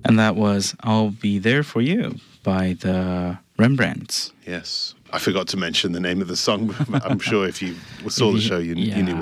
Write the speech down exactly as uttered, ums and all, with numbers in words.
And that was I'll Be There For You by the Rembrandts. Yes. I forgot to mention the name of the song. I'm sure if you saw the show, you, yeah. you knew